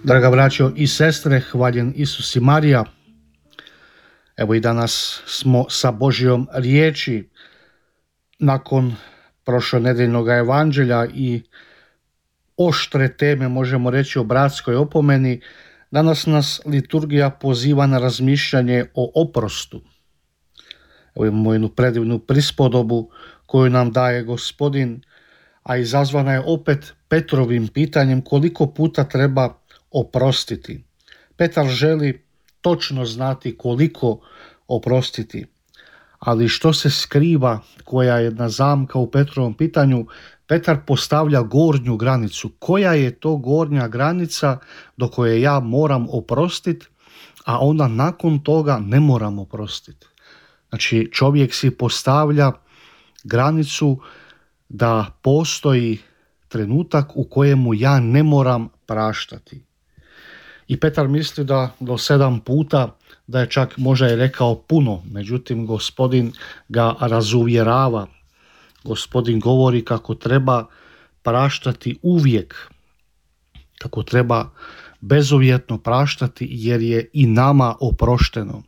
Draga braćo i sestre, hvaljen Isus i Marija. Evo i danas smo sa Božjom riječi nakon prošlonedeljnog evanđelja i oštre teme, možemo reći, o bratskoj opomeni. Danas nas liturgija poziva na razmišljanje o oprostu. Evo imamo jednu predivnu prispodobu koju nam daje Gospodin, a izazvana je opet Petrovim pitanjem koliko puta treba oprostiti. Petar želi točno znati koliko oprostiti, ali što se skriva, koja je jedna zamka u Petrovom pitanju? Petar postavlja gornju granicu. Koja je to gornja granica do koje ja moram oprostiti, a onda nakon toga ne moram oprostiti? Znači, čovjek si postavlja granicu da postoji trenutak u kojemu ja ne moram praštati. I Petar misli da do 7 puta, da je čak možda je rekao puno, međutim Gospodin ga razuvjerava. Gospodin govori kako treba praštati uvijek, kako treba bezuvjetno praštati jer je i nama oprošteno.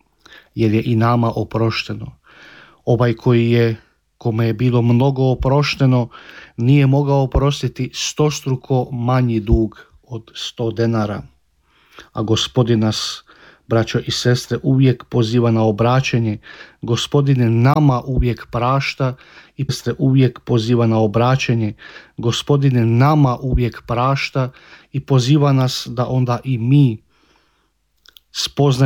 Ovaj kome je bilo mnogo oprošteno, nije mogao oprostiti 100-struko manji dug od 100 denara. A Gospodin nas, braćo i sestre, uvijek poziva na obraćanje. Gospodin nama uvijek prašta i se uvijek poziva na obraćanje. Gospodin nama uvijek prašta i poziva nas da onda i mi spoznajemo